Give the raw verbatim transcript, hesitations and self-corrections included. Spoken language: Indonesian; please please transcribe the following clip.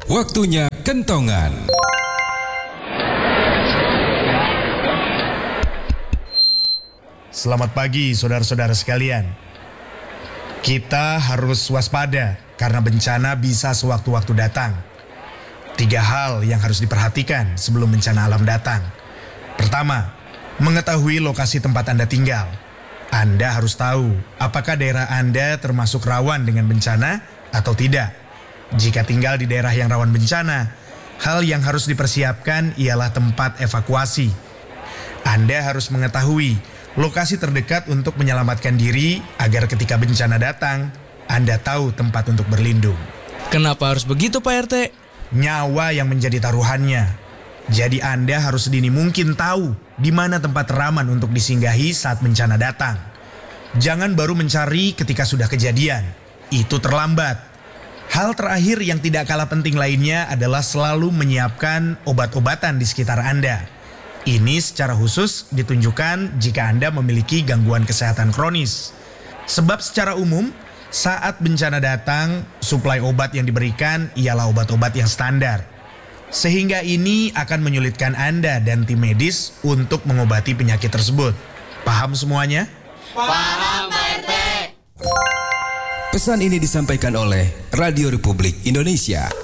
Waktunya kentongan. Selamat pagi saudara-saudara sekalian. Kita harus waspada karena bencana bisa sewaktu-waktu datang. Tiga hal yang harus diperhatikan sebelum bencana alam datang. Pertama, mengetahui lokasi tempat Anda tinggal. Anda harus tahu apakah daerah Anda termasuk rawan dengan bencana atau tidak. Jika tinggal di daerah yang rawan bencana, hal yang harus dipersiapkan ialah tempat evakuasi. Anda harus mengetahui lokasi terdekat untuk menyelamatkan diri agar ketika bencana datang, Anda tahu tempat untuk berlindung. Kenapa harus begitu, Pak R T? Nyawa yang menjadi taruhannya. Jadi Anda harus sedini mungkin tahu di mana tempat teraman untuk disinggahi saat bencana datang. Jangan baru mencari ketika sudah kejadian. Itu terlambat. Hal terakhir yang tidak kalah penting lainnya adalah selalu menyiapkan obat-obatan di sekitar Anda. Ini secara khusus ditunjukkan jika Anda memiliki gangguan kesehatan kronis. Sebab secara umum, saat bencana datang, suplai obat yang diberikan ialah obat-obat yang standar. Sehingga ini akan menyulitkan Anda dan tim medis untuk mengobati penyakit tersebut. Paham semuanya? Paham, Pak R T. Pesan ini disampaikan oleh Radio Republik Indonesia.